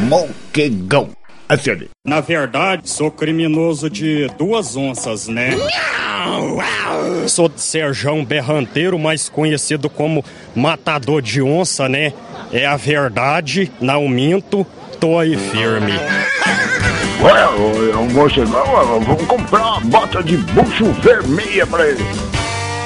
Moquegão. Acione. Na verdade, sou criminoso de 2 onças, né? Sou de Serjão Berranteiro, mais conhecido como Matador de Onça, né? É a verdade, não minto, tô aí firme. Ué, o Moquegão, vamos comprar uma bota de bucho vermelha pra ele.